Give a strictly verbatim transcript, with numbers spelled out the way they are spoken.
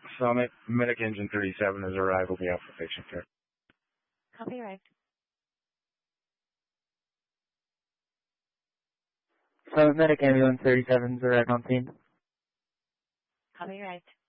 Summit, Medic Engine thirty-seven has arrived. Will be out for patient care. Copy, arrived. Summit Medic Ambulance thirty-seven has arrived on scene. Copy, arrived.